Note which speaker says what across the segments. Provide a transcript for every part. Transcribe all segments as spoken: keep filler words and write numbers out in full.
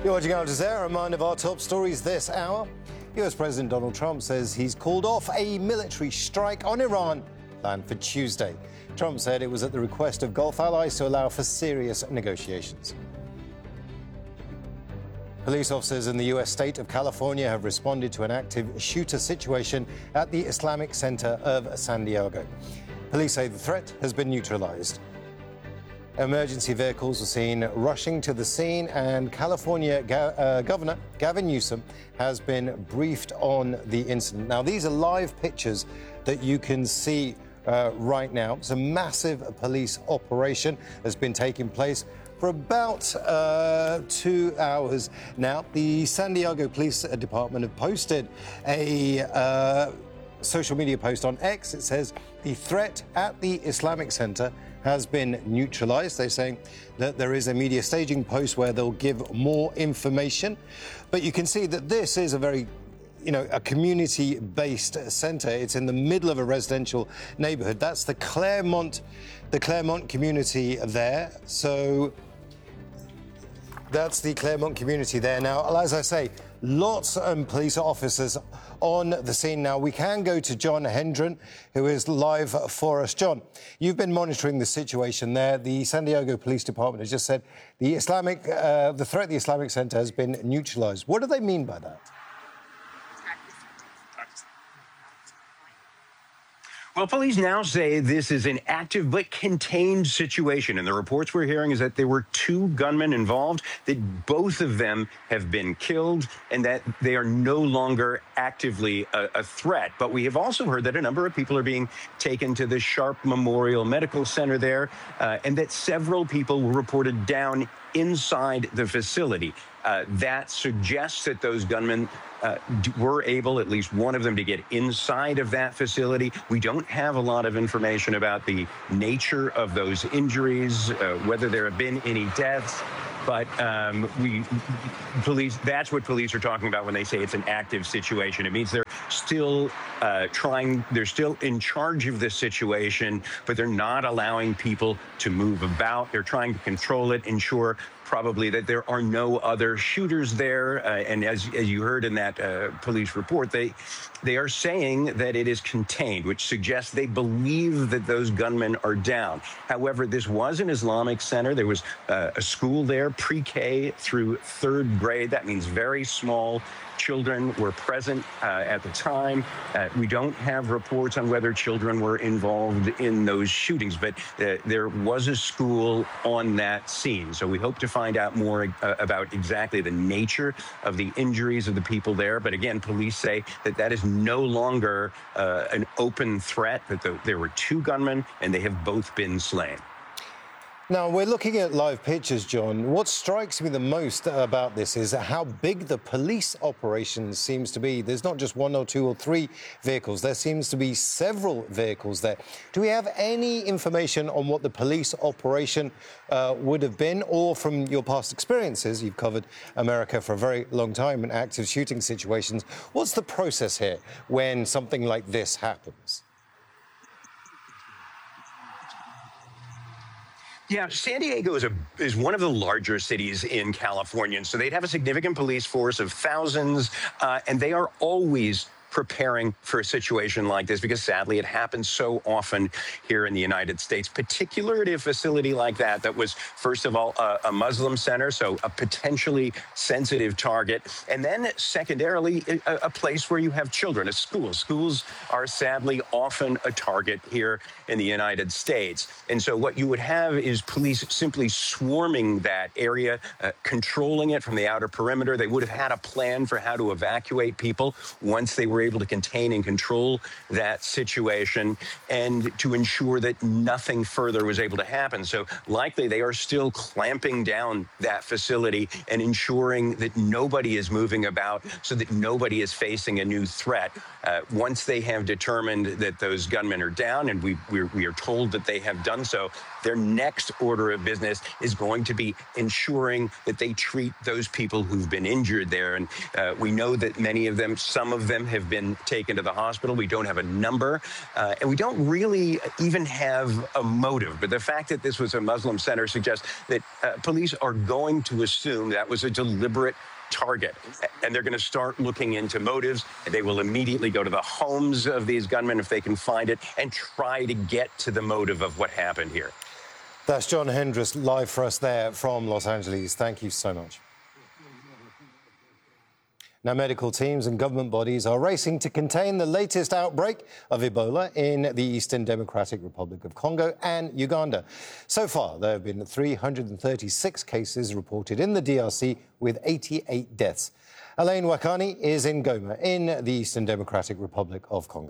Speaker 1: You're watching Al Jazeera. A reminder of our top stories this hour. U S President Donald Trump says he's called off a military strike on Iran planned for Tuesday. Trump said it was at the request of Gulf allies to allow for serious negotiations. Police officers in the U S state of California have responded to an active shooter situation at the Islamic Center of San Diego. Police say the threat has been neutralized. Emergency vehicles were seen rushing to the scene, and California Ga- uh, Governor Gavin Newsom has been briefed on the incident. Now, these are live pictures that you can see uh, right now. It's a massive police operation that's been taking place for about uh, two hours now. The San Diego Police Department have posted a uh, social media post on X. It says the threat at the Islamic Center has been neutralized. They're saying that there is a media staging post where they'll give more information. But you can see that this is a very, you know, a community-based center. It's in the middle of a residential neighborhood. That's the Claremont, the Claremont community there. So that's the Claremont community there. Now, as I say, lots of police officers on the scene now. We can go to John Hendren, who is live for us. John, you've been monitoring the situation there. The San Diego Police Department has just said the Islamic, uh, the threat at the Islamic Center has been neutralized. What do they mean by that?
Speaker 2: Well, police now say this is an active but contained situation. And the reports we're hearing is that there were two gunmen involved, that both of them have been killed, and that they are no longer actively a, a threat. But we have also heard that a number of people are being taken to the Sharp Memorial Medical Center there, uh, and that several people were reported down inside the facility. Uh, that suggests that those gunmen uh, were able, at least one of them, to get inside of that facility. We don't have a lot of information about the nature of those injuries, uh, whether there have been any deaths. But um, we, police, that's what police are talking about when they say it's an active situation. It means they're still uh, trying, they're still in charge of this situation, but they're not allowing people to move about. They're trying to control it, ensure probably that there are no other shooters there. Uh, and as, as you heard in that uh, police report, they they are saying that it is contained, which suggests they believe that those gunmen are down. However, this was an Islamic center. There was uh, a school there, pre-K through third grade. That means very small children were present uh, at the time. Uh, we don't have reports on whether children were involved in those shootings, but uh, there was a school on that scene. So we hope to find out more uh, about exactly the nature of the injuries of the people there. But again, police say that that is no longer uh, an open threat, that the, there were two gunmen and they have both been slain.
Speaker 1: Now, we're looking at live pictures, John. What strikes me the most about this is how big the police operation seems to be. There's not just one or two or three vehicles. There seems to be several vehicles there. Do we have any information on what the police operation uh, would have been, or from your past experiences? You've covered America for a very long time in active shooting situations. What's the process here when something like this happens?
Speaker 2: Yeah, San Diego is a is one of the larger cities in California, and so they'd have a significant police force of thousands, uh, and they are always preparing for a situation like this, because sadly it happens so often here in the United States, particularly a facility like that that was, first of all, a, a Muslim center, so a potentially sensitive target, and then secondarily a, a place where you have children, a school. Schools are sadly often a target here in the United States. And so what you would have is police simply swarming that area, uh, controlling it from the outer perimeter. They would have had a plan for how to evacuate people once they were able to contain and control that situation, and to ensure that nothing further was able to happen. So likely they are still clamping down that facility and ensuring that nobody is moving about, so that nobody is facing a new threat. Uh, once they have determined that those gunmen are down, and we, we, we are told that they have done so, their next order of business is going to be ensuring that they treat those people who've been injured there. And uh, we know that many of them, some of them have have been taken to the hospital. We don't have a number, uh, and we don't really even have a motive. But the fact that this was a Muslim center suggests that uh, police are going to assume that was a deliberate target, and they're going to start looking into motives, and they will immediately go to the homes of these gunmen if they can find it and try to get to the motive of what happened here.
Speaker 1: That's John Hendris live for us there from Los Angeles. Thank you so much. Now, medical teams and government bodies are racing to contain the latest outbreak of Ebola in the Eastern Democratic Republic of Congo and Uganda. So far, there have been three hundred thirty-six cases reported in the D R C with eighty-eight deaths. Elaine Wakani is in Goma in the Eastern Democratic Republic of Congo.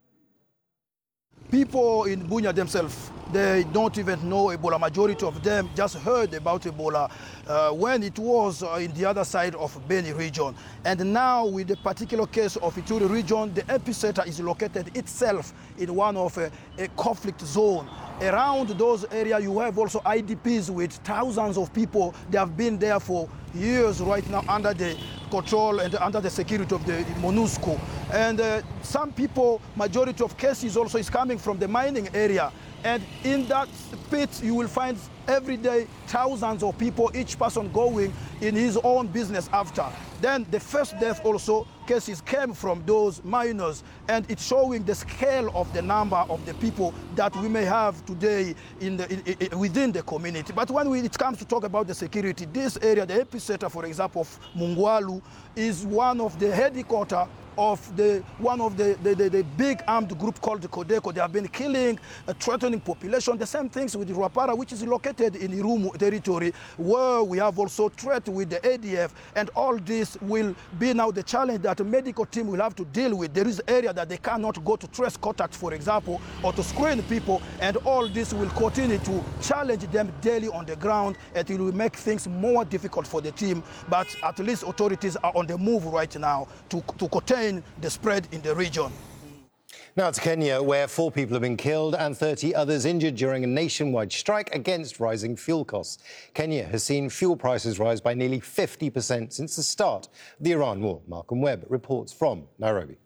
Speaker 3: People in Bunia themselves, they don't even know Ebola. Majority of them just heard about Ebola uh, when it was uh, in the other side of Beni region. And now with the particular case of Ituri region, the epicenter is located itself in one of a, a conflict zone. Around those areas, you have also I D Ps with thousands of people. They have been there for years right now under the control and under the security of the MONUSCO. And uh, some people, majority of cases also is coming from the mining area. And in that pit, you will find every day thousands of people, each person going in his own business after. Then the first death also cases came from those miners, and it's showing the scale of the number of the people that we may have today in the, in, in, within the community. But when we, it comes to talk about the security, this area, the epicenter, for example, of Mungwalu, is one of the headquarters of the one of the, the, the, the big armed group called the Codeco. They have been killing, uh, threatening population. The same things with Ruapara, which is located in Irumu territory, where we have also threat with the A D F. And all this will be now the challenge that a medical team will have to deal with. There is area that they cannot go to trace contact, for example, or to screen people. And all this will continue to challenge them daily on the ground, and it will make things more difficult for the team. But at least authorities are on the move right now to, to contain the spread in the region.
Speaker 1: Now to Kenya, where four people have been killed and thirty others injured during a nationwide strike against rising fuel costs. Kenya has seen fuel prices rise by nearly fifty percent since the start of the Iran war. Malcolm Webb reports from Nairobi.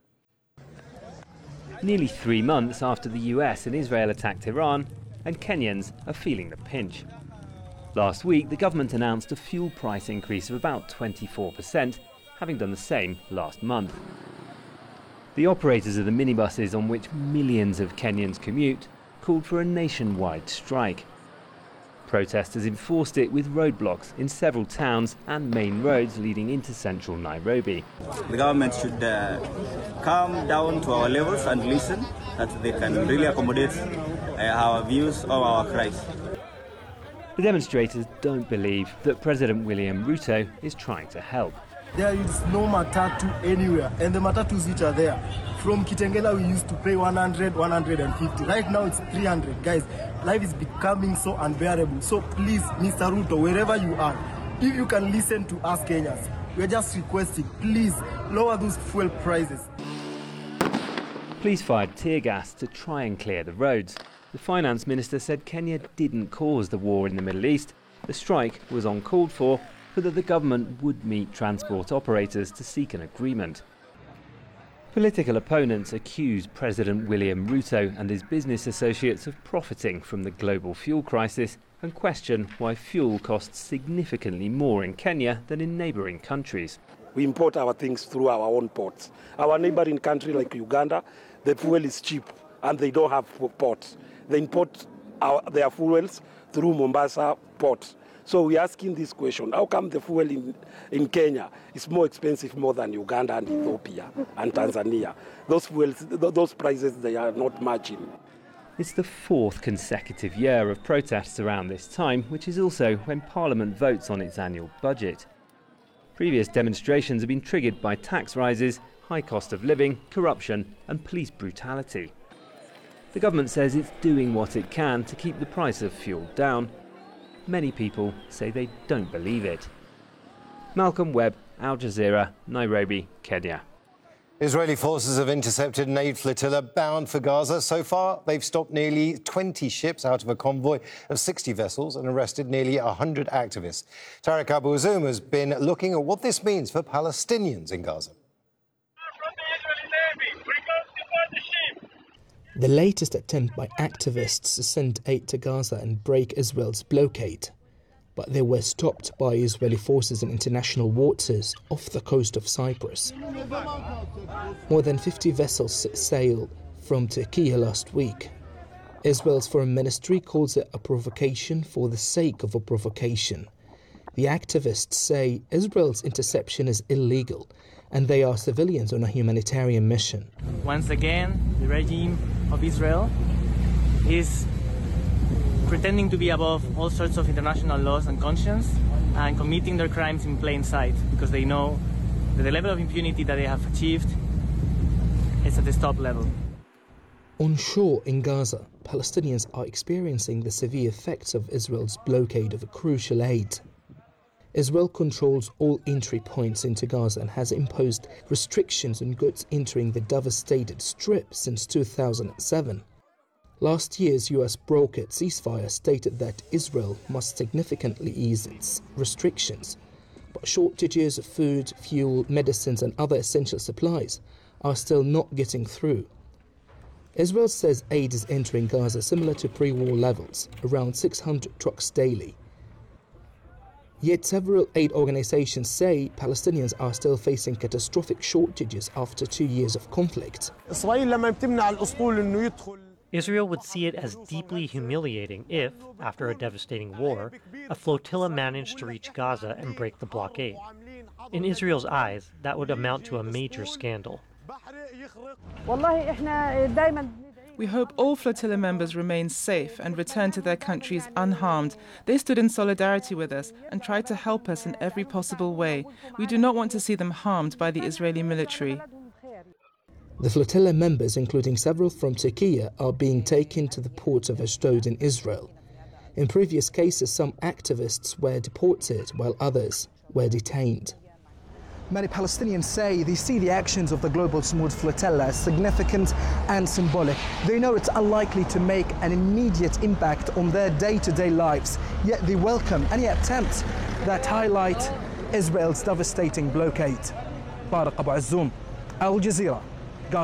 Speaker 4: Nearly three months after the U S and Israel attacked Iran, and Kenyans are feeling the pinch. Last week, the government announced a fuel price increase of about twenty-four percent, having done the same last month. The operators of the minibuses on which millions of Kenyans commute called for a nationwide strike. Protesters enforced it with roadblocks in several towns and main roads leading into central Nairobi.
Speaker 5: The government should uh, come down to our levels and listen, that they can really accommodate uh, our views or our cries.
Speaker 4: The demonstrators don't believe that President William Ruto is trying to help.
Speaker 6: There is no matatu anywhere, and the matatus which are there, from Kitengela we used to pay one hundred, one hundred fifty. Right now it's three hundred. Guys, life is becoming so unbearable. So please, Mister Ruto, wherever you are, if you can listen to us Kenyans, we're just requesting, please lower those fuel prices.
Speaker 4: Police fired tear gas to try and clear the roads. The finance minister said Kenya didn't cause the war in the Middle East. The strike was uncalled for, but that the government would meet transport operators to seek an agreement. Political opponents accuse President William Ruto and his business associates of profiting from the global fuel crisis and question why fuel costs significantly more in Kenya than in neighbouring countries.
Speaker 7: We import our things through our own ports. Our neighbouring country like Uganda, the fuel is cheap and they don't have ports. They import our, their fuels through Mombasa port. So we're asking this question, how come the fuel in, in Kenya is more expensive more than Uganda and Ethiopia and Tanzania? Those fuels, those prices, they are not matching.
Speaker 4: It's the fourth consecutive year of protests around this time, which is also when Parliament votes on its annual budget. Previous demonstrations have been triggered by tax rises, high cost of living, corruption and police brutality. The government says it's doing what it can to keep the price of fuel down. Many people say they don't believe it. Malcolm Webb, Al Jazeera, Nairobi, Kenya.
Speaker 1: Israeli forces have intercepted an aid flotilla bound for Gaza. So far, they've stopped nearly twenty ships out of a convoy of sixty vessels and arrested nearly one hundred activists. Tariq Abu Azoum has been looking at what this means for Palestinians in Gaza.
Speaker 8: the latest attempt by activists to send aid to Gaza and break Israel's blockade, but they were stopped by Israeli forces in international waters off the coast of Cyprus. More than fifty vessels sailed from Turkey last week. Israel's foreign ministry calls it a provocation for the sake of a provocation. The activists say Israel's interception is illegal and they are civilians on a humanitarian mission.
Speaker 9: Once again, the regime of Israel is pretending to be above all sorts of international laws and conscience and committing their crimes in plain sight because they know that the level of impunity that they have achieved is at the top level.
Speaker 8: On shore in Gaza, Palestinians are experiencing the severe effects of Israel's blockade of crucial aid. Israel controls all entry points into Gaza and has imposed restrictions on goods entering the devastated Strip since two thousand seven. Last year's U S brokered ceasefire stated that Israel must significantly ease its restrictions, but shortages of food, fuel, medicines and other essential supplies are still not getting through. Israel says aid is entering Gaza similar to pre-war levels, around six hundred trucks daily. Yet several aid organizations say Palestinians are still facing catastrophic shortages after two years of conflict.
Speaker 10: Israel would see it as deeply humiliating if, after a devastating war, a flotilla managed to reach Gaza and break the blockade. In Israel's eyes, that would amount to a major scandal.
Speaker 11: We hope all flotilla members remain safe and return to their countries unharmed. They stood in solidarity with us and tried to help us in every possible way. We do not want to see them harmed by the Israeli military.
Speaker 8: The flotilla members, including several from Turkey, are being taken to the port of Ashdod in Israel. In previous cases, some activists were deported while others were detained.
Speaker 3: Many Palestinians say they see the actions of the Global Smooth Flotilla as significant and symbolic. They know it's unlikely to make an immediate impact on their day-to-day lives, yet they welcome any attempt that highlight Israel's devastating blockade. Tariq Abu Azzoum, Al Jazeera.